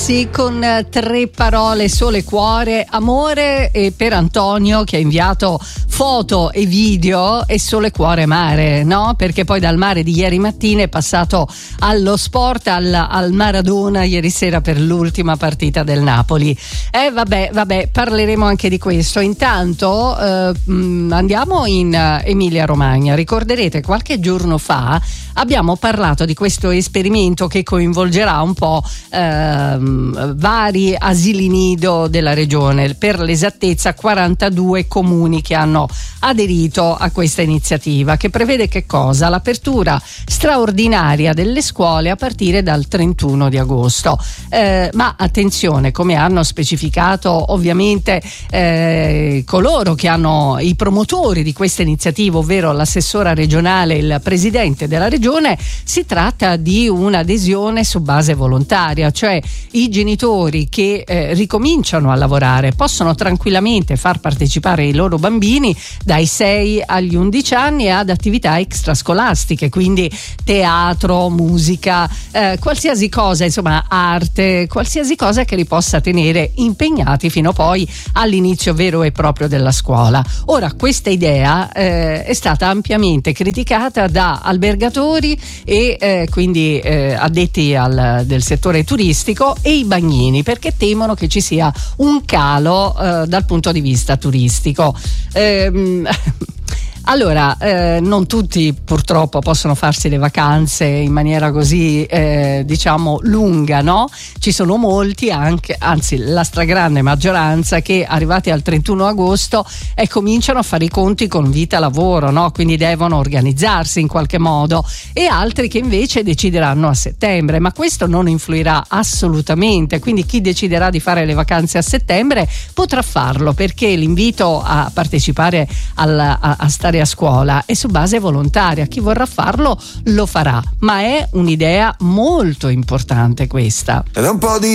Sì, con 3 parole, sole, cuore, amore, e per Antonio che ha inviato foto e video, e sole, cuore, mare, no? Perché poi dal mare di ieri mattina è passato allo sport, al Maradona ieri sera per l'ultima partita del Napoli. Vabbè, parleremo anche di questo. Intanto andiamo in Emilia Romagna. Ricorderete, qualche giorno fa abbiamo parlato di questo esperimento che coinvolgerà un po' vari asili nido della regione, per l'esattezza 42 comuni che hanno aderito a questa iniziativa, che prevede che cosa? L'apertura straordinaria delle scuole a partire dal 31 di agosto. Ma attenzione, come hanno specificato ovviamente coloro che hanno, i promotori di questa iniziativa, ovvero l'assessora regionale e il presidente della regione, si tratta di un'adesione su base volontaria, cioè i genitori che ricominciano a lavorare possono tranquillamente far partecipare i loro bambini dai 6 agli 11 anni ad attività extrascolastiche, quindi teatro, musica, qualsiasi cosa, insomma arte, qualsiasi cosa che li possa tenere impegnati fino poi all'inizio vero e proprio della scuola. Ora, questa idea è stata ampiamente criticata da albergatori e quindi addetti del settore turistico e i bagnini, perché temono che ci sia un calo dal punto di vista turistico. Allora, non tutti purtroppo possono farsi le vacanze in maniera così diciamo lunga, no? Ci sono molti, anche, anzi la stragrande maggioranza, che arrivati al 31 agosto cominciano a fare i conti con vita lavoro, no? Quindi devono organizzarsi in qualche modo, e altri che invece decideranno a settembre, ma questo non influirà assolutamente, quindi chi deciderà di fare le vacanze a settembre potrà farlo, perché l'invito a partecipare a stare a scuola è su base volontaria. Chi vorrà farlo lo farà, ma è un'idea molto importante questa. Ed è un po' di